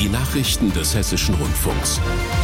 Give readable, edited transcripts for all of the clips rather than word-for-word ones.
Die Nachrichten des Hessischen Rundfunks.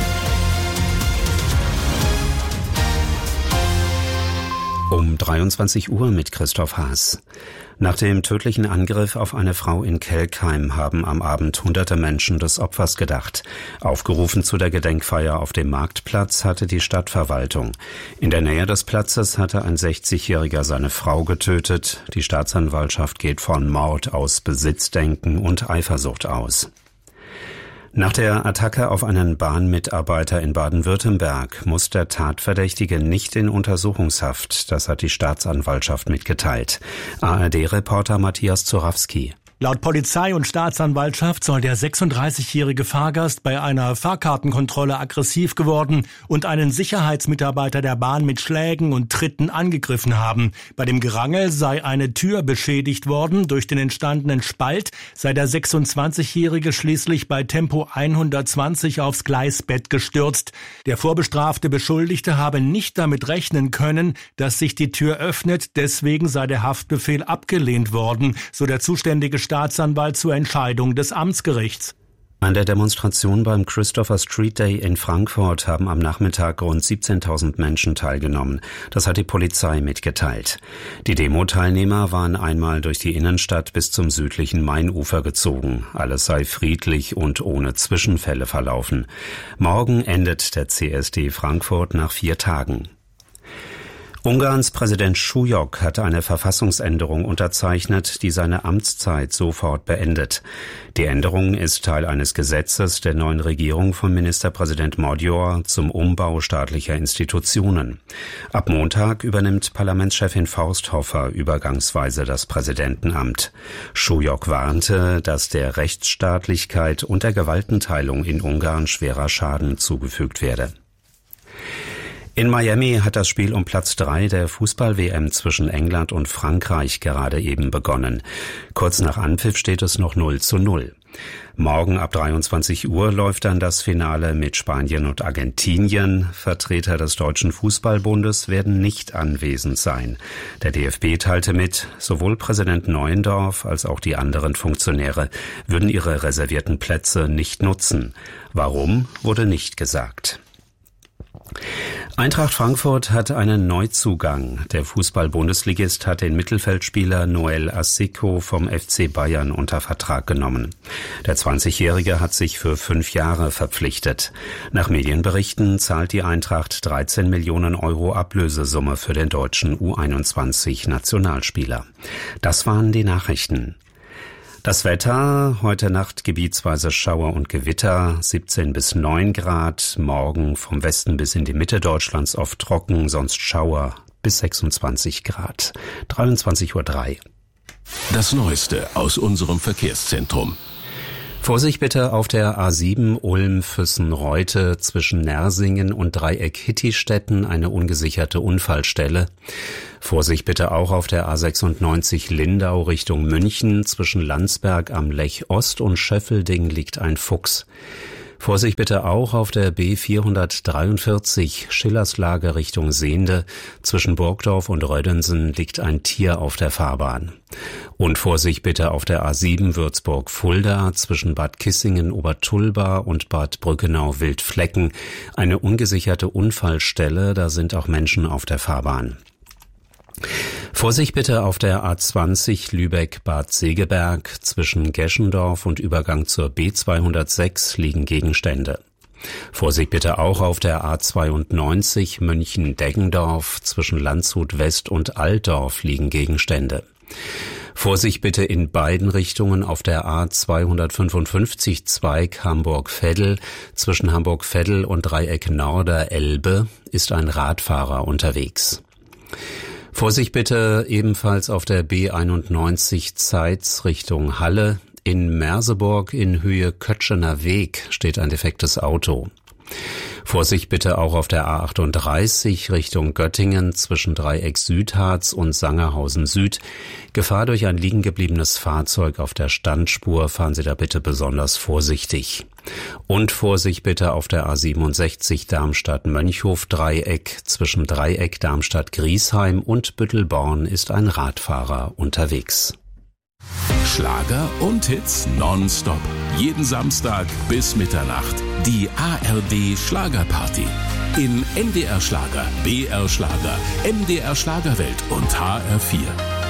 Um 23 Uhr mit Christoph Haas. Nach dem tödlichen Angriff auf eine Frau in Kelkheim haben am Abend hunderte Menschen des Opfers gedacht. Aufgerufen zu der Gedenkfeier auf dem Marktplatz hatte die Stadtverwaltung. In der Nähe des Platzes hatte ein 60-Jähriger seine Frau getötet. Die Staatsanwaltschaft geht von Mord aus Besitzdenken und Eifersucht aus. Nach der Attacke auf einen Bahnmitarbeiter in Baden-Württemberg muss der Tatverdächtige nicht in Untersuchungshaft. Das hat die Staatsanwaltschaft mitgeteilt. ARD-Reporter Matthias Zorawski. Laut Polizei und Staatsanwaltschaft soll der 36-jährige Fahrgast bei einer Fahrkartenkontrolle aggressiv geworden und einen Sicherheitsmitarbeiter der Bahn mit Schlägen und Tritten angegriffen haben. Bei dem Gerangel sei eine Tür beschädigt worden. Durch den entstandenen Spalt sei der 26-jährige schließlich bei Tempo 120 aufs Gleisbett gestürzt. Der vorbestrafte Beschuldigte habe nicht damit rechnen können, dass sich die Tür öffnet. Deswegen sei der Haftbefehl abgelehnt worden, so der zuständige Staatsanwalt zur Entscheidung des Amtsgerichts. An der Demonstration beim Christopher Street Day in Frankfurt haben am Nachmittag rund 17.000 Menschen teilgenommen. Das hat die Polizei mitgeteilt. Die Demo-Teilnehmer waren einmal durch die Innenstadt bis zum südlichen Mainufer gezogen. Alles sei friedlich und ohne Zwischenfälle verlaufen. Morgen endet der CSD Frankfurt nach 4 Tagen. Ungarns Präsident Schujok hat eine Verfassungsänderung unterzeichnet, die seine Amtszeit sofort beendet. Die Änderung ist Teil eines Gesetzes der neuen Regierung von Ministerpräsident Magyar zum Umbau staatlicher Institutionen. Ab Montag übernimmt Parlamentschefin Forsthofer übergangsweise das Präsidentenamt. Schujok warnte, dass der Rechtsstaatlichkeit und der Gewaltenteilung in Ungarn schwerer Schaden zugefügt werde. In Miami hat das Spiel um Platz 3 der Fußball-WM zwischen England und Frankreich gerade eben begonnen. Kurz nach Anpfiff steht es noch 0:0. Morgen ab 23 Uhr läuft dann das Finale mit Spanien und Argentinien. Vertreter des Deutschen Fußballbundes werden nicht anwesend sein. Der DFB teilte mit, sowohl Präsident Neuendorf als auch die anderen Funktionäre würden ihre reservierten Plätze nicht nutzen. Warum, wurde nicht gesagt. Eintracht Frankfurt hat einen Neuzugang. Der Fußball-Bundesligist hat den Mittelfeldspieler Noel Asiko vom FC Bayern unter Vertrag genommen. Der 20-Jährige hat sich für 5 Jahre verpflichtet. Nach Medienberichten zahlt die Eintracht 13 Millionen Euro Ablösesumme für den deutschen U21-Nationalspieler. Das waren die Nachrichten. Das Wetter, heute Nacht gebietsweise Schauer und Gewitter, 17 bis 9 Grad, morgen vom Westen bis in die Mitte Deutschlands oft trocken, sonst Schauer bis 26 Grad. 23:03 Uhr. Das Neueste aus unserem Verkehrszentrum. Vorsicht bitte auf der A7 Ulm-Füssen-Reute zwischen Nersingen und Dreieck-Hittistetten eine ungesicherte Unfallstelle. Vorsicht bitte auch auf der A96 Lindau Richtung München zwischen Landsberg am Lech Ost und Schöffelding liegt ein Fuchs. Vorsicht bitte auch auf der B443 Schillerslage Richtung Sehnde. Zwischen Burgdorf und Rödensen liegt ein Tier auf der Fahrbahn. Und Vorsicht bitte auf der A7 Würzburg-Fulda zwischen Bad Kissingen-Obertulba und Bad Brückenau-Wildflecken. Eine ungesicherte Unfallstelle, da sind auch Menschen auf der Fahrbahn. Vorsicht bitte auf der A20 Lübeck-Bad Segeberg. Zwischen Geschendorf und Übergang zur B206 liegen Gegenstände. Vorsicht bitte auch auf der A92 München-Deggendorf. Zwischen Landshut West und Altdorf liegen Gegenstände. Vorsicht bitte in beiden Richtungen auf der A255 Zweig Hamburg-Veddel. Zwischen Hamburg-Veddel und Dreieck Norder-Elbe ist ein Radfahrer unterwegs. Vorsicht bitte ebenfalls auf der B91 Zeitz Richtung Halle. In Merseburg in Höhe Kötschener Weg steht ein defektes Auto. Vorsicht bitte auch auf der A38 Richtung Göttingen zwischen Dreieck Südharz und Sangerhausen Süd. Gefahr durch ein liegen gebliebenes Fahrzeug auf der Standspur, fahren Sie da bitte besonders vorsichtig. Und Vorsicht bitte auf der A67 Darmstadt-Mönchhof-Dreieck. Zwischen Dreieck Darmstadt-Griesheim und Büttelborn ist ein Radfahrer unterwegs. Schlager und Hits nonstop. Jeden Samstag bis Mitternacht. Die ARD Schlagerparty. In NDR Schlager, BR Schlager, MDR Schlagerwelt und HR4.